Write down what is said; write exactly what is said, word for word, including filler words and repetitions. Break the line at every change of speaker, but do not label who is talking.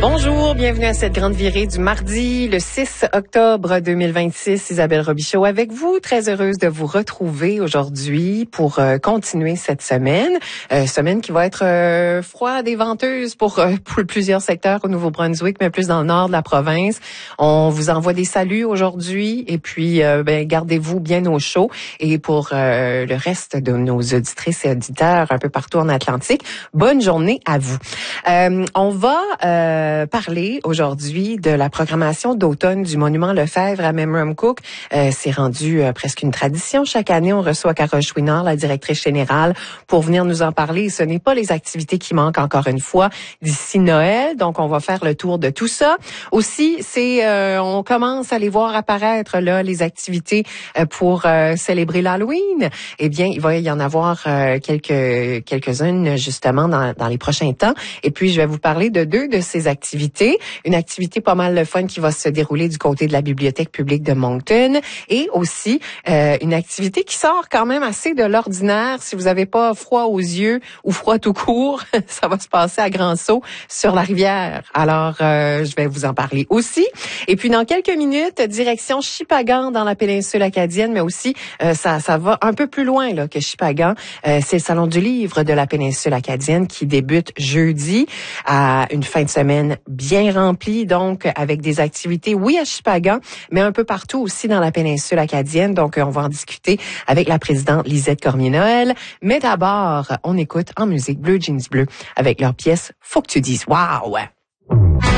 Bonjour, bienvenue à cette grande virée du mardi, le six octobre deux mille vingt-six. Isabelle Robichaud avec vous, très heureuse de vous retrouver aujourd'hui pour euh, continuer cette semaine. Euh, semaine qui va être euh, froide et venteuse pour, euh, pour plusieurs secteurs au Nouveau-Brunswick, mais plus dans le nord de la province. On vous envoie des saluts aujourd'hui et puis euh, ben, gardez-vous bien au chaud. Et pour euh, le reste de nos auditrices et auditeurs un peu partout en Atlantique, bonne journée à vous. Euh, on va... Euh, parler aujourd'hui de la programmation d'automne du Monument Lefebvre à Memramcook. Euh, c'est rendu euh, presque une tradition. Chaque année, on reçoit Carole Chouinard, la directrice générale, pour venir nous en parler. Ce n'est pas les activités qui manquent encore une fois d'ici Noël. Donc, on va faire le tour de tout ça. Aussi, c'est euh, on commence à les voir apparaître là les activités euh, pour euh, célébrer l'Halloween. Eh bien, il va y en avoir euh, quelques quelques-unes justement dans, dans les prochains temps. Et puis, je vais vous parler de deux de ces activités. Activité, une activité pas mal le fun qui va se dérouler du côté de la Bibliothèque publique de Moncton et aussi euh, une activité qui sort quand même assez de l'ordinaire. Si vous n'avez pas froid aux yeux ou froid tout court, ça va se passer à Grand-Sault sur la rivière. Alors, euh, je vais vous en parler aussi. Et puis, dans quelques minutes, direction Shippagan dans la péninsule acadienne, mais aussi, euh, ça, ça va un peu plus loin là que Shippagan. Euh, c'est le Salon du livre de la péninsule acadienne qui débute jeudi à une fin de semaine bien rempli, donc avec des activités, oui, à Shippagan, mais un peu partout aussi dans la péninsule acadienne. Donc, on va en discuter avec la présidente Lisette Cormier-Noël. Mais d'abord, on écoute en musique Bleu Jeans Bleu avec leur pièce « Faut que tu dises wow ».